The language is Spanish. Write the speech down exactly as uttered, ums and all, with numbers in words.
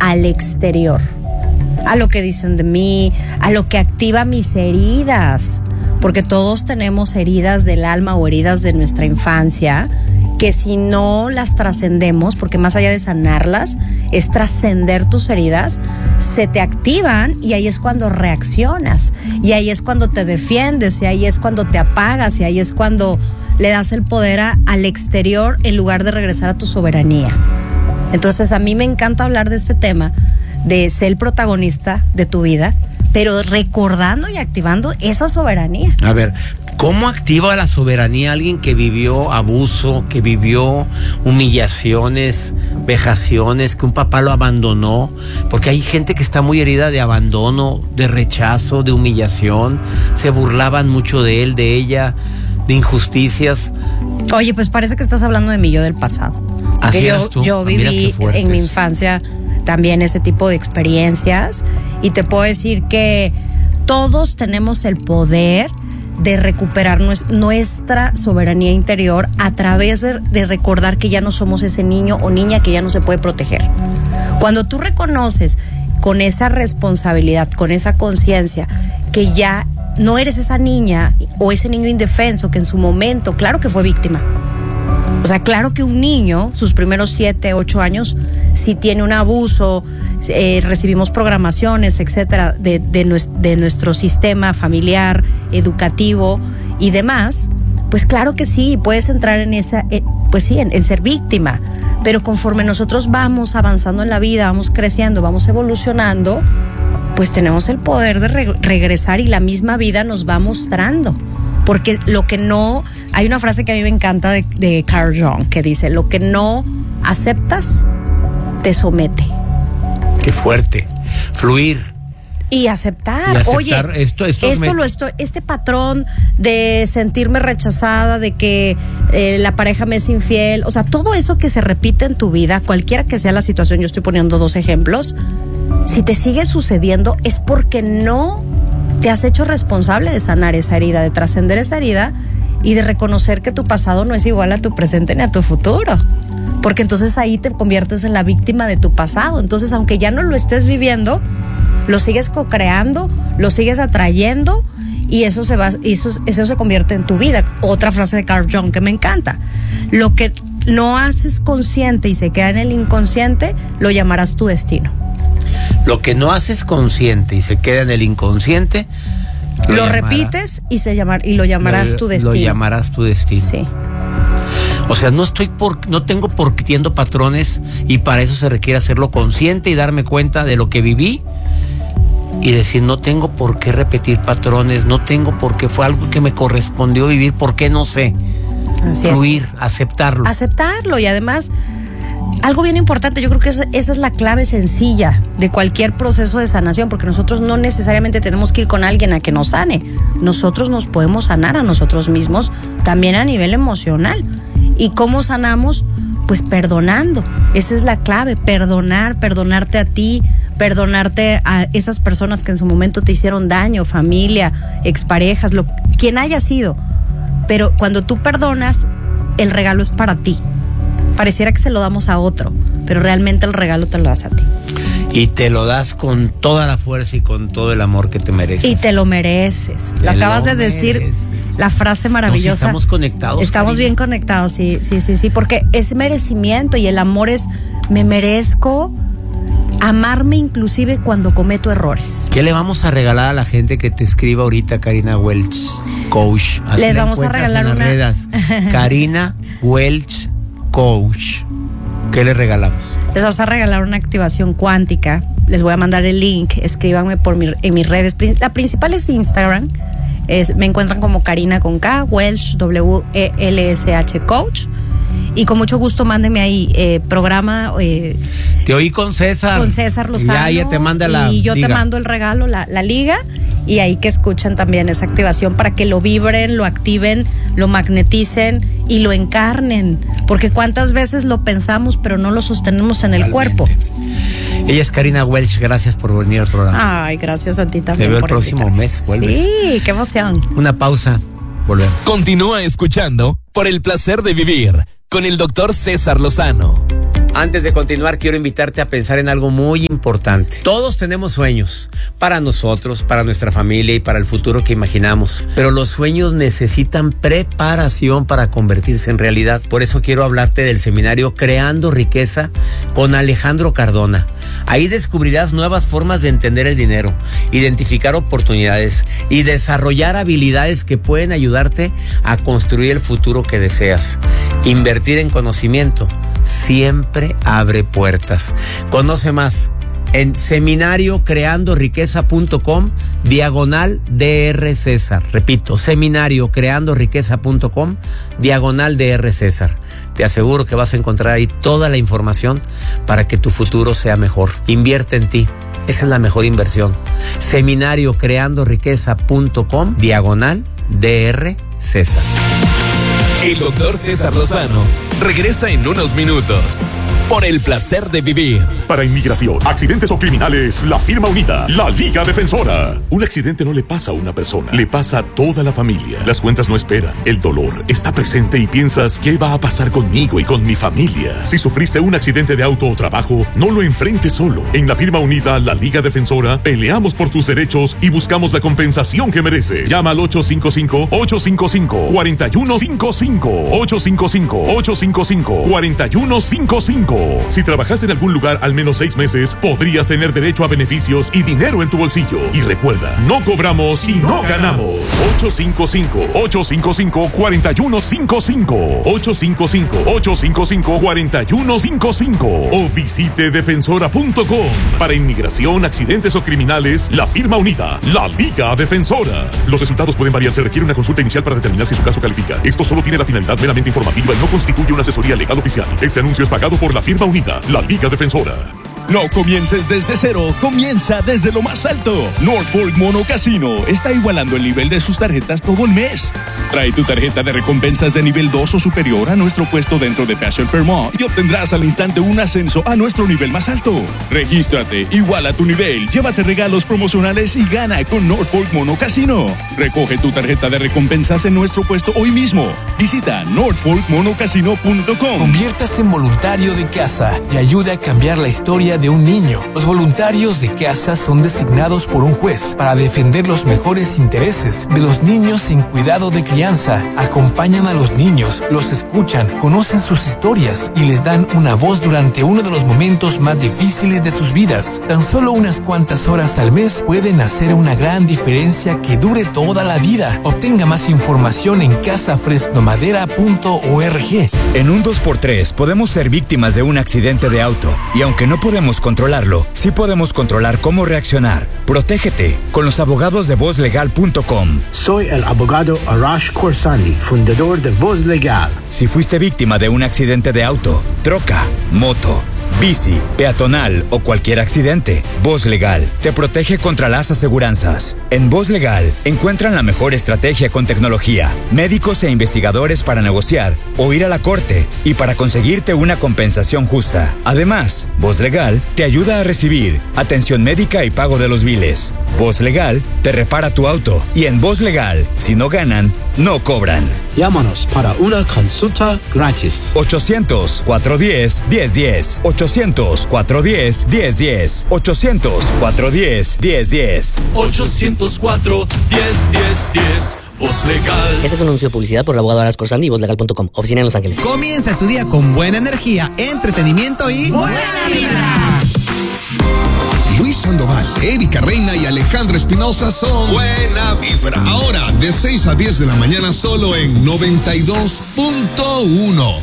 al exterior, a lo que dicen de mí, a lo que activa mis heridas, porque todos tenemos heridas del alma o heridas de nuestra infancia, que si no las trascendemos, porque más allá de sanarlas, es trascender tus heridas, se te activan y ahí es cuando reaccionas, y ahí es cuando te defiendes, y ahí es cuando te apagas, y ahí es cuando le das el poder a, al exterior en lugar de regresar a tu soberanía. Entonces a mí me encanta hablar de este tema, de ser el protagonista de tu vida, pero recordando y activando esa soberanía. A ver, ¿cómo activa la soberanía alguien que vivió abuso, que vivió humillaciones, vejaciones, que un papá lo abandonó? Porque hay gente que está muy herida de abandono, de rechazo, de humillación. Se burlaban mucho de él, de ella, de injusticias. Oye, pues parece que estás hablando de mí, yo del pasado. Así yo, eras tú. yo viví en mi eso. infancia también ese tipo de experiencias, y te puedo decir que todos tenemos el poder de recuperar nuestra soberanía interior a través de, de recordar que ya no somos ese niño o niña que ya no se puede proteger. Cuando tú reconoces con esa responsabilidad, con esa conciencia, que ya no eres esa niña o ese niño indefenso que en su momento, claro que fue víctima. O sea, claro que un niño, sus primeros siete, ocho años, si tiene un abuso, eh, recibimos programaciones, etcétera, de, de, nuestro, de nuestro sistema familiar, educativo y demás, pues claro que sí, puedes entrar en esa, eh, pues sí, en, en ser víctima. Pero conforme nosotros vamos avanzando en la vida, vamos creciendo, vamos evolucionando, pues tenemos el poder de re- regresar y la misma vida nos va mostrando. Porque lo que no, hay una frase que a mí me encanta de, de Carl Jung que dice, lo que no aceptas te somete. Qué fuerte. Fluir. Y aceptar, y aceptar oye, esto, esto, esto me... lo estoy, este patrón de sentirme rechazada, de que eh, la pareja me es infiel, o sea, todo eso que se repite en tu vida, cualquiera que sea la situación, yo estoy poniendo dos ejemplos, si te sigue sucediendo es porque no te has hecho responsable de sanar esa herida, de trascender esa herida y de reconocer que tu pasado no es igual a tu presente ni a tu futuro. Porque entonces ahí te conviertes en la víctima de tu pasado. Entonces, aunque ya no lo estés viviendo, lo sigues co-creando, lo sigues atrayendo y eso se va, eso, eso se convierte en tu vida. Otra frase de Carl Jung que me encanta. Lo que no haces consciente y se queda en el inconsciente, lo llamarás tu destino. Lo que no haces consciente y se queda en el inconsciente, lo, lo repites y se llamar y lo llamarás lo, tu destino. Lo llamarás tu destino. Sí. O sea, no estoy por, no tengo por qué tiendo patrones y para eso se requiere hacerlo consciente y darme cuenta de lo que viví y decir no tengo por qué repetir patrones, no tengo por qué fue algo que me correspondió vivir, ¿por qué no sé? Así Fluir, es. aceptarlo. Aceptarlo y además algo bien importante, yo creo que esa, esa es la clave sencilla de cualquier proceso de sanación, porque nosotros no necesariamente tenemos que ir con alguien a que nos sane. Nosotros nos podemos sanar a nosotros mismos también a nivel emocional. ¿Y cómo sanamos? Pues perdonando. Esa es la clave, perdonar, perdonarte a ti, perdonarte a esas personas que en su momento te hicieron daño, familia, exparejas, lo, quien haya sido. Pero cuando tú perdonas, el regalo es para ti. Pareciera que se lo damos a otro, pero realmente el regalo te lo das a ti. Y te lo das con toda la fuerza y con todo el amor que te mereces. Y te lo mereces. Te lo acabas lo de decir, mereces. La frase maravillosa. No, si estamos conectados. Estamos Karina. bien conectados, sí, sí, sí, sí, porque es merecimiento y el amor es, me merezco amarme inclusive cuando cometo errores. ¿Qué le vamos a regalar a la gente que te escriba ahorita, Karina Welch Coach? Así Le la vamos a encuentras regalar en las una- redes. Karina Welch Coach. ¿Qué le regalamos? Les vas a regalar una activación cuántica. Les voy a mandar el link. Escríbanme por mi, en mis redes. La principal es Instagram. Es, me encuentran como Karina con K, Welch, W E L S H Coach. Y con mucho gusto mándenme ahí eh, programa. Eh, Te oí con César. Con César Lozano. Ya, ella te manda la Y yo liga. te mando el regalo, la, la liga. Y ahí que escuchen también esa activación para que lo vibren, lo activen, lo magneticen y lo encarnen. Porque cuántas veces lo pensamos, pero no lo sostenemos en el Realmente. cuerpo. Ella es Karina Welch. Gracias por venir al programa. Ay, gracias a ti Te también. veo el por próximo invitarme. mes. Vuelves. Sí, qué emoción. Una pausa. Volvemos. Continúa escuchando Por el placer de vivir con el doctor César Lozano. Antes de continuar, quiero invitarte a pensar en algo muy importante. Todos tenemos sueños, para nosotros, para nuestra familia y para el futuro que imaginamos. Pero los sueños necesitan preparación para convertirse en realidad. Por eso quiero hablarte del seminario Creando Riqueza con Alejandro Cardona. Ahí descubrirás nuevas formas de entender el dinero, identificar oportunidades y desarrollar habilidades que pueden ayudarte a construir el futuro que deseas. Invertir en conocimiento siempre abre puertas. Conoce más en seminario creando riqueza punto com diagonal DR César. Repito, seminario creando riqueza punto com diagonal DR César. Te aseguro que vas a encontrar ahí toda la información para que tu futuro sea mejor. Invierte en ti. Esa es la mejor inversión. seminario creando riqueza punto com diagonal DR César. El doctor César Lozano regresa en unos minutos. Por el placer de vivir. Para inmigración, accidentes o criminales, la firma unida, la Liga Defensora. Un accidente no le pasa a una persona, le pasa a toda la familia. Las cuentas no esperan, el dolor está presente y piensas, ¿qué va a pasar conmigo y con mi familia? Si sufriste un accidente de auto o trabajo, no lo enfrentes solo. En la firma unida, la Liga Defensora, peleamos por tus derechos y buscamos la compensación que mereces. Llama al ocho cinco cinco, ocho cinco cinco, cuatro uno cinco cinco, ocho cinco cinco, ocho cinco cinco, cuatro uno cinco cinco. Si trabajaste en algún lugar al menos seis meses, podrías tener derecho a beneficios y dinero en tu bolsillo. Y recuerda, no cobramos si no ganamos. ocho cinco cinco, ocho cinco cinco, cuatro uno cinco cinco. ocho cinco cinco, ocho cinco cinco, cuatro uno cinco cinco. O visite defensora punto com. Para inmigración, accidentes o criminales, la firma unida, la Liga Defensora. Los resultados pueden variar. Se requiere una consulta inicial para determinar si su caso califica. Esto solo tiene la finalidad meramente informativa y no constituye una asesoría legal oficial. Este anuncio es pagado por la firma unida, la Liga Defensora. No comiences desde cero, comienza desde lo más alto. North Fork Mono Casino está igualando el nivel de sus tarjetas todo el mes. Trae tu tarjeta de recompensas de nivel dos o superior a nuestro puesto dentro de Fashion Fairmont y obtendrás al instante un ascenso a nuestro nivel más alto. Regístrate, iguala tu nivel, llévate regalos promocionales y gana con North Fork Mono Casino. Recoge tu tarjeta de recompensas en nuestro puesto hoy mismo. Visita north fork mono casino punto com. Conviértase en voluntario de casa y ayude a cambiar la historia de un niño. Los voluntarios de casa son designados por un juez para defender los mejores intereses de los niños sin cuidado de crianza. Acompañan a los niños, los escuchan, conocen sus historias y les dan una voz durante uno de los momentos más difíciles de sus vidas. Tan solo unas cuantas horas al mes pueden hacer una gran diferencia que dure toda la vida. Obtenga más información en casa fresno madera punto org. En un dos por tres podemos ser víctimas de un accidente de auto y aunque no podemos controlarlo, sí podemos controlar cómo reaccionar. Protégete con los abogados de voz legal punto com. Soy el abogado Arash Khorsandi, fundador de Voz Legal. Si fuiste víctima de un accidente de auto, troca, moto, bici, peatonal o cualquier accidente, Voz Legal te protege contra las aseguranzas. En Voz Legal encuentran la mejor estrategia con tecnología, médicos e investigadores para negociar o ir a la corte y para conseguirte una compensación justa. Además, Voz Legal te ayuda a recibir atención médica y pago de los biles. Voz Legal te repara tu auto y en Voz Legal, si no ganan, no cobran. Llámanos para una consulta gratis. ochocientos, cuatrocientos diez, diez diez. ochocientos, cuatrocientos diez, diez diez. ochocientos, cuatrocientos diez, diez diez. ochocientos cuatro, diez, diez, diez. Voz Legal. Este es un anuncio de publicidad por el abogado Arash Khorsandi y voz legal punto com. Oficina en Los Ángeles. Comienza tu día con buena energía, entretenimiento y buena vibra. Luis Sandoval, Erika Reina y Alejandro Espinosa son Buena Vibra. Ahora, de seis a diez de la mañana, solo en noventa y dos punto uno.